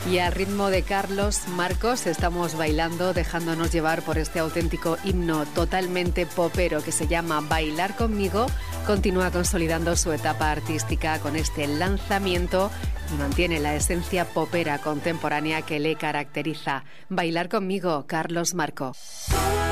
Y al ritmo de Carlos Marcos estamos bailando, dejándonos llevar por este auténtico himno totalmente popero que se llama Bailar conmigo. Continúa consolidando su etapa artística con este lanzamiento y mantiene la esencia popera contemporánea que le caracteriza. Bailar conmigo, Carlos Marco.